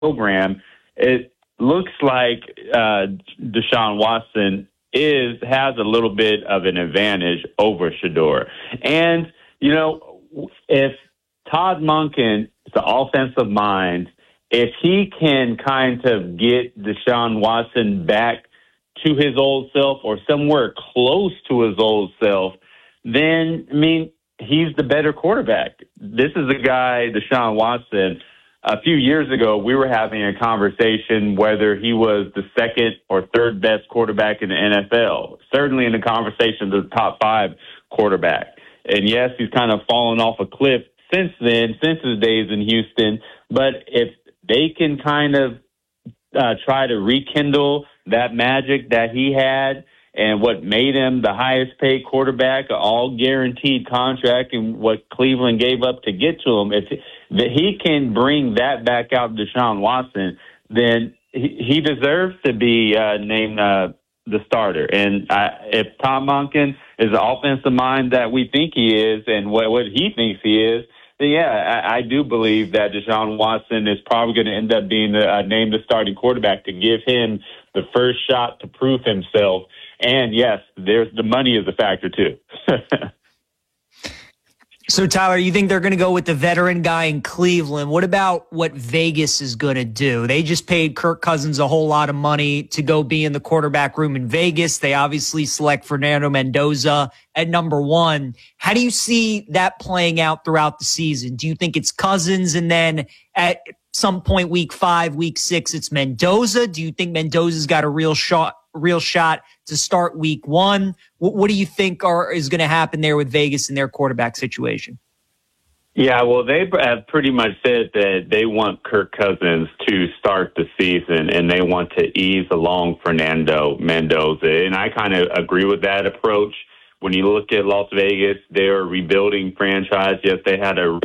program, it looks like Deshaun Watson has a little bit of an advantage over Shedeur. And, if Todd Monken is the offensive mind, if he can kind of get Deshaun Watson back to his old self or somewhere close to his old self, then, he's the better quarterback. This is a guy, Deshaun Watson. A few years ago, we were having a conversation whether he was the second or third best quarterback in the NFL, certainly in the conversation of the top 5 quarterback. And yes, he's kind of fallen off a cliff since then, since his days in Houston. But if they can kind of try to rekindle that magic that he had and what made him the highest paid quarterback, an all guaranteed contract, and what Cleveland gave up to get to him, if he can bring that back out, Deshaun Watson, then he deserves to be named the starter. And if Tom Monken is the offensive mind that we think he is and what he thinks he is, then I do believe that Deshaun Watson is probably going to end up being named the starting quarterback to give him the first shot to prove himself. And yes, the money is a factor too. So, Tyler, you think they're going to go with the veteran guy in Cleveland? What about what Vegas is going to do? They just paid Kirk Cousins a whole lot of money to go be in the quarterback room in Vegas. They obviously select Fernando Mendoza at number 1. How do you see that playing out throughout the season? Do you think it's Cousins and then at some point week 5, week 6, it's Mendoza? Do you think Mendoza's got a real shot to start week 1? What do you think is going to happen there with Vegas and their quarterback situation? Yeah, well, they have pretty much said that they want Kirk Cousins to start the season and they want to ease along Fernando Mendoza. And I kind of agree with that approach. When you look at Las Vegas, they're a rebuilding franchise. Yes, they had a